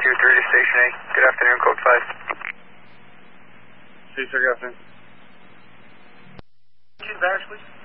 323 to Station A. Good afternoon, code 5. See, sir, good afternoon. Barracks, please.